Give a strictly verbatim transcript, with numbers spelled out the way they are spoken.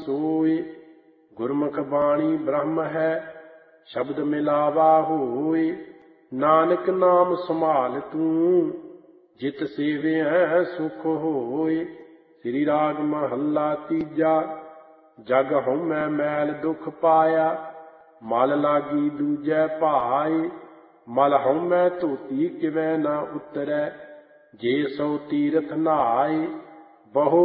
सोय। गुरमुख बाणी ब्रह्म है शब्द मिलावा होय। नानक नाम संभाल तू जित सेविया सुख होय। श्री राग महला तीजा। जग हउमੈ मैल दुख पाया मल लागी दूजै भाई। मल हउमੈ धोती किवै न उतरै जे सौ तीरथ नहाय। बहु